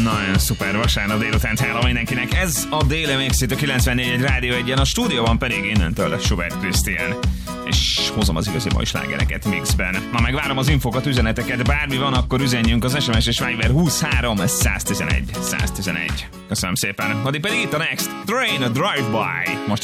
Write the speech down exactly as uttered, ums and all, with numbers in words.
Nagyon szuper, vasárnap délután hála mindenkinek. Ez a Daily Mix itt a kilencvennégy egy Rádió egyen, a stúdióban pedig innentől Schubert Krisztián. És hozom az igazi mai slágereket mixben. Na, megvárom az infokat, üzeneteket, bármi van, akkor üzenjünk az es em es és Viber huszonhárom száztizenegy száztizenegy. Köszönöm szépen. Addig pedig itt a Next Train a Drive-By. Most